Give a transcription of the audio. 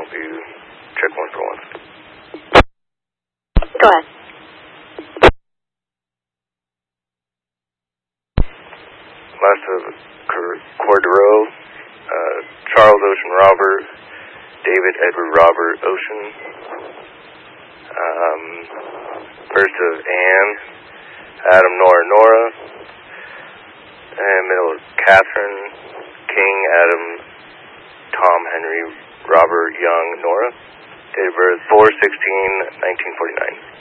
help you check one for one. Go ahead. Last of Cordero, Charles Ocean Robert, David Edward Robert Ocean. First of Anne, Adam Nora, and middle of Catherine, King Adam, Tom Henry Robert Young Nora. Date of birth 4/16/1949.